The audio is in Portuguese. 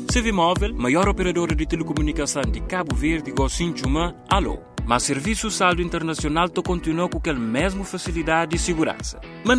Civimóvel, maior operadora de telecomunicação de Cabo Verde, Gocinchuma, alô. Mas serviço saldo internacional continua com aquela mesma facilidade e segurança.